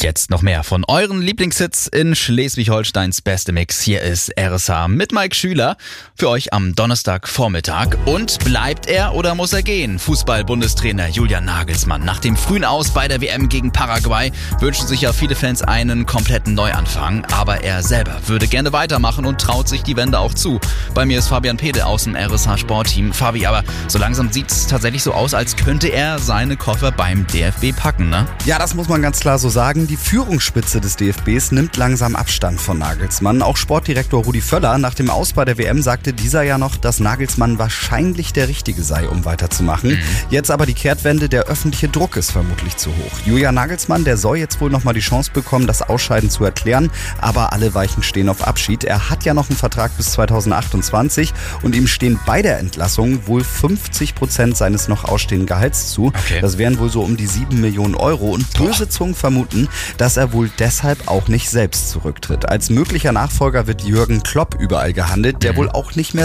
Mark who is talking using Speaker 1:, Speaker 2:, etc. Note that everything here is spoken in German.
Speaker 1: Jetzt noch mehr von euren Lieblingshits in Schleswig-Holsteins beste Mix. Hier ist RSH mit Mike Schüler für euch am Donnerstagvormittag. Und bleibt er oder muss er gehen? Fußball-Bundestrainer Julian Nagelsmann. Nach dem frühen Aus bei der WM gegen Paraguay wünschen sich ja viele Fans einen kompletten Neuanfang. Aber er selber würde gerne weitermachen und traut sich die Wende auch zu. Bei mir ist Fabian Pede aus dem RSH-Sportteam. Fabi, aber so langsam sieht es tatsächlich so aus, als könnte er seine Koffer beim DFB packen, ne?
Speaker 2: Ja, das muss man ganz klar so sagen. Die Führungsspitze des DFBs nimmt langsam Abstand von Nagelsmann. Auch Sportdirektor Rudi Völler nach dem Aus bei der WM sagte dieser ja noch, dass Nagelsmann wahrscheinlich der Richtige sei, um weiterzumachen. Jetzt aber die Kehrtwende, der öffentliche Druck ist vermutlich zu hoch. Julian Nagelsmann, der soll jetzt wohl nochmal die Chance bekommen, das Ausscheiden zu erklären, aber alle Weichen stehen auf Abschied. Er hat ja noch einen Vertrag bis 2028 und ihm stehen bei der Entlassung wohl 50% seines noch ausstehenden Gehalts zu.
Speaker 1: Okay.
Speaker 2: Das wären wohl so um die 7 Millionen Euro und böse Zungen vermuten, dass er wohl deshalb auch nicht selbst zurücktritt. Als möglicher Nachfolger wird Jürgen Klopp überall gehandelt, der wohl auch nicht mehr